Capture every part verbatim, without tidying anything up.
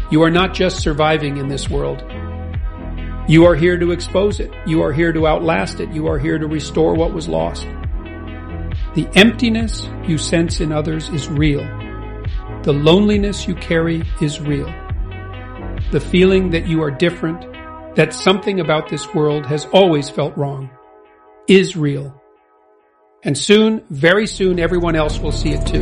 You are not just surviving in this world. You are here to expose it. You are here to outlast it. You are here to restore what was lost. The emptiness you sense in others is real. The loneliness you carry is real. The feeling that you are different, that something about this world has always felt wrong, is real. And soon, very soon, everyone else will see it too.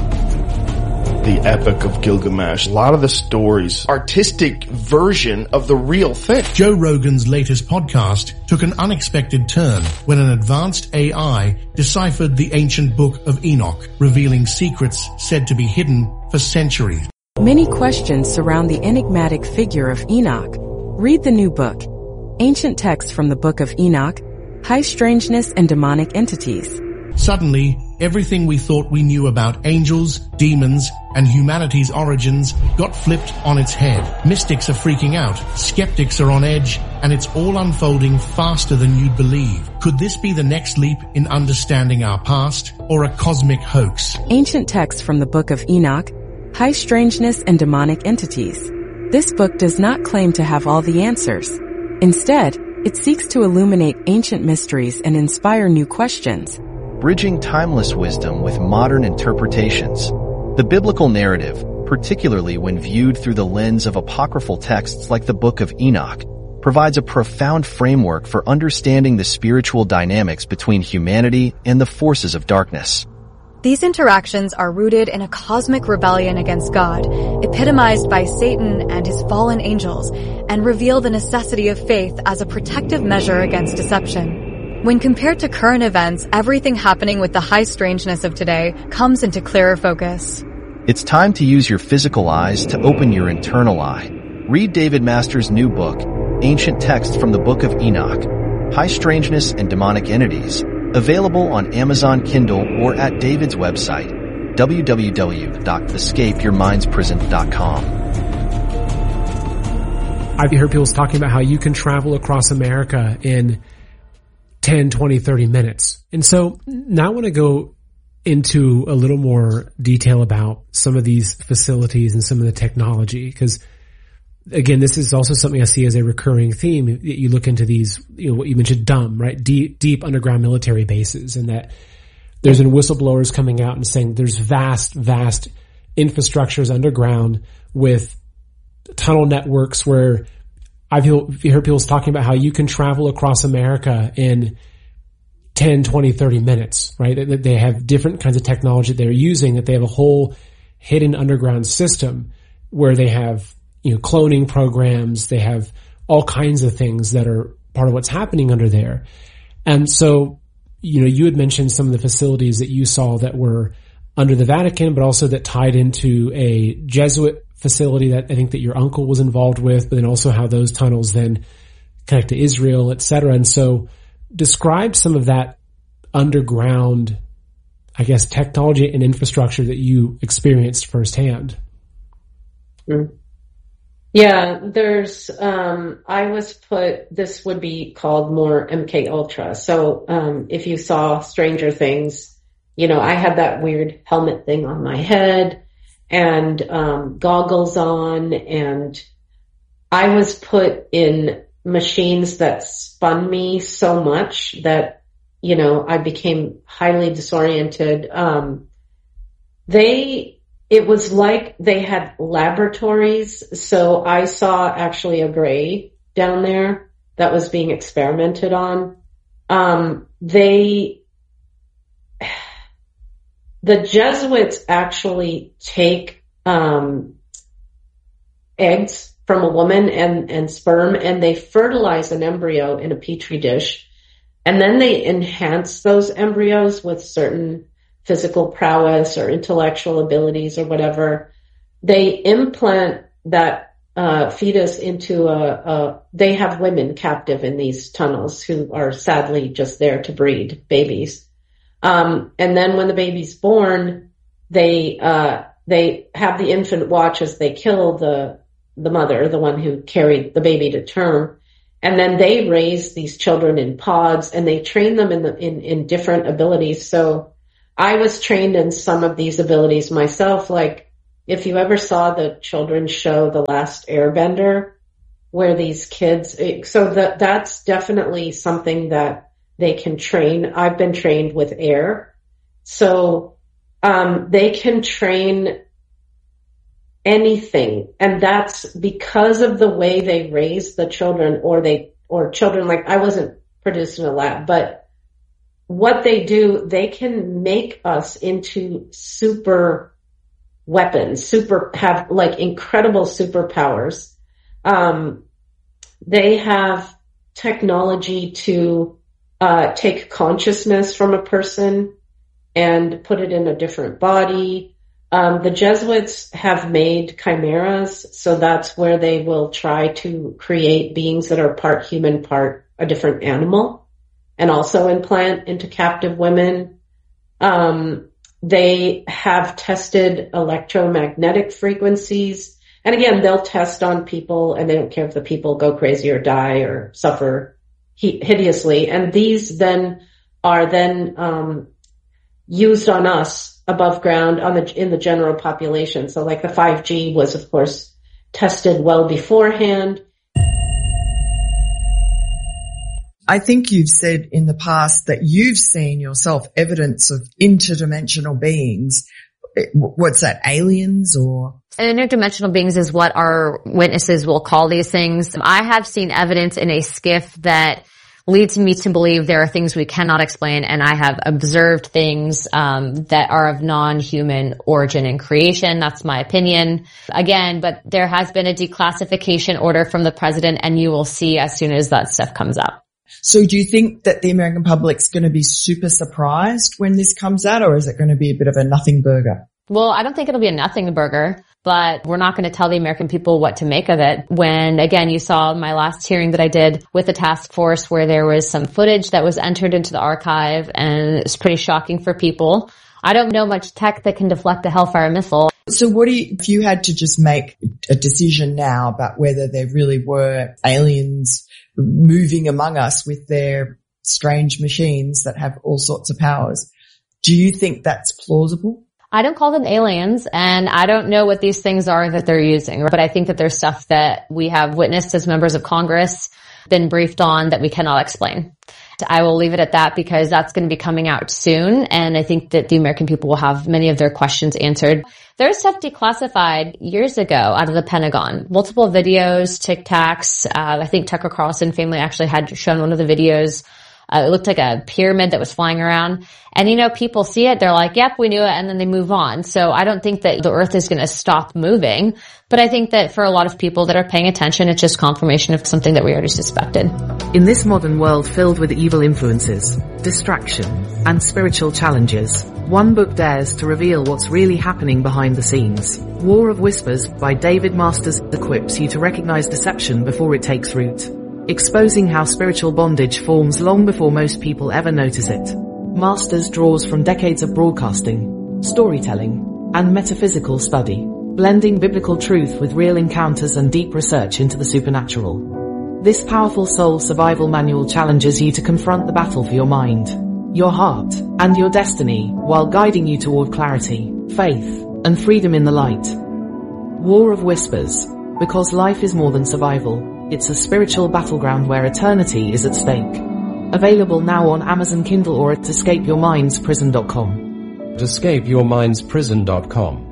The Epic of Gilgamesh. A lot of the stories, artistic version of the real thing. Joe Rogan's latest podcast took an unexpected turn when an advanced A I deciphered the ancient book of Enoch, revealing secrets said to be hidden for centuries. Many questions surround the enigmatic figure of Enoch. Read the new book, Ancient Texts from the Book of Enoch, High Strangeness and Demonic Entities. Suddenly, everything we thought we knew about angels, demons, and humanity's origins got flipped on its head. Mystics are freaking out, skeptics are on edge, and it's all unfolding faster than you'd believe. Could this be the next leap in understanding our past, or a cosmic hoax? Ancient Texts from the Book of Enoch, High Strangeness and Demonic Entities. This book does not claim to have all the answers. Instead, it seeks to illuminate ancient mysteries and inspire new questions. Bridging timeless wisdom with modern interpretations. The biblical narrative, particularly when viewed through the lens of apocryphal texts like the Book of Enoch, provides a profound framework for understanding the spiritual dynamics between humanity and the forces of darkness. These interactions are rooted in a cosmic rebellion against God, epitomized by Satan and his fallen angels, and reveal the necessity of faith as a protective measure against deception. When compared to current events, everything happening with the high strangeness of today comes into clearer focus. It's time to use your physical eyes to open your internal eye. Read David Masters' new book, Ancient Texts from the Book of Enoch, High Strangeness and Demonic Entities, available on Amazon Kindle or at David's website, w w w dot escape your minds prison dot com. I've heard people talking about how you can travel across America in ten, twenty, thirty minutes. And so now I want to go into a little more detail about some of these facilities and some of the technology, because again, this is also something I see as a recurring theme. You look into these, you know, what you mentioned, dumb, right? Deep, deep underground military bases, and that there's been whistleblowers coming out and saying there's vast, vast infrastructures underground with tunnel networks where I've heard people talking about how you can travel across America in ten, twenty, thirty minutes, right? That they have different kinds of technology that they're using, that they have a whole hidden underground system where they have, you know, cloning programs, they have all kinds of things that are part of what's happening under there. And so, you know, you had mentioned some of the facilities that you saw that were under the Vatican, but also that tied into a Jesuit facility that I think that your uncle was involved with, but then also how those tunnels then connect to Israel, et cetera. And so describe some of that underground, I guess, technology and infrastructure that you experienced firsthand. Mm. Yeah, there's, um, I was put, this would be called more M K Ultra. So, um, if you saw Stranger Things, you know, I had that weird helmet thing on my head and, um, goggles on, and I was put in machines that spun me so much that, you know, I became highly disoriented. Um, they, It was like they had laboratories. So I saw actually a gray down there that was being experimented on. Um, they, the Jesuits actually take, um, eggs from a woman and, and sperm, and they fertilize an embryo in a petri dish. And then they enhance those embryos with certain physical prowess or intellectual abilities or whatever. They implant that uh, fetus into a, a, they have women captive in these tunnels who are sadly just there to breed babies. Um, and then when the baby's born, they, uh, they have the infant watch as they kill the, the mother, the one who carried the baby to term. And then they raise these children in pods and they train them in the, in, in different abilities. So I was trained in some of these abilities myself, like, if you ever saw the children's show, The Last Airbender, where these kids, so that that's definitely something that they can train. I've been trained with air. So, um, they can train anything. And that's because of the way they raise the children, or they, or children, like I wasn't produced in a lab, but what they do, they can make us into super weapons, super, have like incredible superpowers. Um, they have technology to, uh, take consciousness from a person and put it in a different body. Um, the Jesuits have made chimeras, so that's where they will try to create beings that are part human, part a different animal, and also implant into captive women. Um, they have tested electromagnetic frequencies. And again, they'll test on people, and they don't care if the people go crazy or die or suffer hideously. And these then are then um, used on us above ground on the in the general population. So like the five G was, of course, tested well beforehand. I think you've said in the past that you've seen yourself evidence of interdimensional beings. What's that, aliens or? Interdimensional beings is what our witnesses will call these things. I have seen evidence in a skiff that leads me to believe there are things we cannot explain, and I have observed things um that are of non-human origin and creation. That's my opinion. Again, but there has been a declassification order from the president, and you will see as soon as that stuff comes up. So do you think that the American public's going to be super surprised when this comes out, or is it going to be a bit of a nothing burger? Well, I don't think it'll be a nothing burger, but we're not going to tell the American people what to make of it. When, again, you saw my last hearing that I did with the task force where there was some footage that was entered into the archive, and it's pretty shocking for people. I don't know much tech that can deflect a Hellfire missile. So what do you, if you had to just make a decision now about whether there really were aliens moving among us with their strange machines that have all sorts of powers, do you think that's plausible? I don't call them aliens, and I don't know what these things are that they're using, but I think that there's stuff that we have witnessed as members of Congress, been briefed on, that we cannot explain. I will leave it at that because that's going to be coming out soon, and I think that the American people will have many of their questions answered. There's stuff declassified years ago out of the Pentagon. Multiple videos, Tic Tacs. Uh, I think Tucker Carlson family actually had shown one of the videos. Uh, it looked like a pyramid that was flying around. And, you know, people see it, they're like, yep, we knew it, and then they move on. So I don't think that the Earth is going to stop moving. But I think that for a lot of people that are paying attention, it's just confirmation of something that we already suspected. In this modern world filled with evil influences, distraction, and spiritual challenges, one book dares to reveal what's really happening behind the scenes. War of Whispers by David Masters equips you to recognize deception before it takes root, exposing how spiritual bondage forms long before most people ever notice it. Masters draws from decades of broadcasting, storytelling, and metaphysical study, blending biblical truth with real encounters and deep research into the supernatural. This powerful soul survival manual challenges you to confront the battle for your mind, your heart, and your destiny, while guiding you toward clarity, faith, and freedom in the light. War of Whispers, because life is more than survival, it's a spiritual battleground where eternity is at stake. Available now on Amazon Kindle or at escape your minds prison dot com. escape your minds prison dot com